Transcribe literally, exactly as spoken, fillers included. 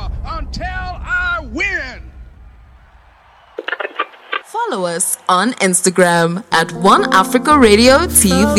until I win. Follow us on Instagram at One Africa Radio T V.